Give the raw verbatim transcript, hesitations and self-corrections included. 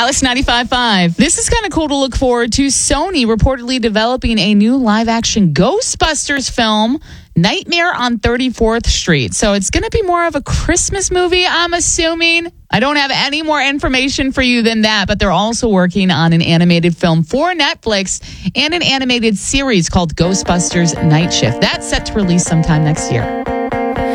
Alice ninety-five point five. This is kind of cool to look forward to. Sony reportedly developing a new live-action Ghostbusters film, Nightmare on thirty-fourth Street. So it's going to be more of a Christmas movie, I'm assuming. I don't have any more information for you than that, but they're also working on an animated film for Netflix and an animated series called Ghostbusters Night Shift. That's set to release sometime next year.